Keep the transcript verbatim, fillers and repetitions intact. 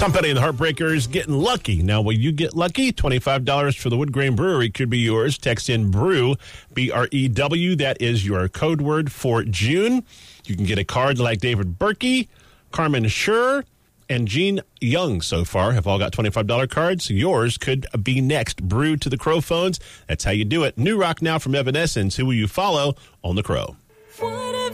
Tom Petty and the Heartbreakers getting lucky. Now, will you get lucky? twenty-five dollars for the Wood Grain Brewery could be yours. Text in BREW, B R E W. That is your code word for June. You can get a card like David Berkey, Carmen Schur, and Gene Young so far have all got twenty-five dollars cards. Yours could be next. Brew to the Crow phones. That's how you do it. New rock now from Evanescence. Who will you follow on the Crow?